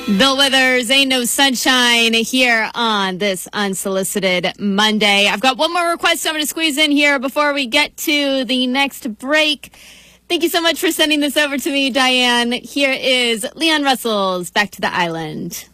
Bill Withers, Ain't No Sunshine, here on this Unsolicited Monday. I've got one more request I'm going to squeeze in here before we get to the next break. Thank you so much for sending this over to me, Diane. Here is Leon Russell's Back to the Island.